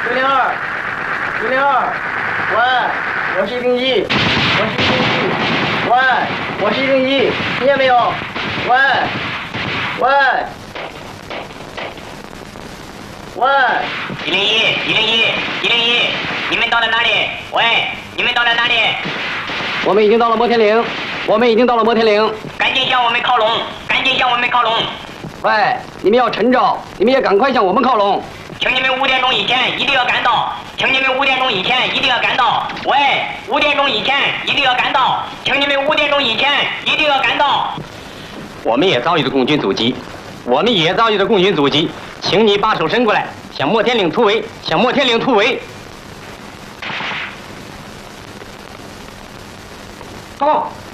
002，喂，我是101，喂，我是101，听见没有？喂。 101，你们到了哪里？喂，你们到了哪里？ 我们已经到了摩天岭， 赶紧向我们靠拢， 喂，你们要趁着，你们也赶快向我们靠拢。 请你们5点钟以前一定要赶到，喂，5点钟以前一定要赶到，请你们5点钟以前一定要赶到。 我们也遭遇了共军阻击，请你把手伸过来，向摩天岭突围， 报告，